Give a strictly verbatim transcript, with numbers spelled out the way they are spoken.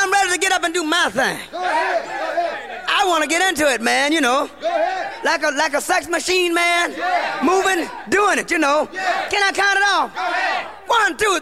I'm ready to get up and do my thing. Go ahead. Go ahead. I want to get into it, man, you know. Go ahead. Like a like a sex machine, man. Yeah. Moving, doing it, you know. Yeah. Can I count it off? Go ahead. One, two,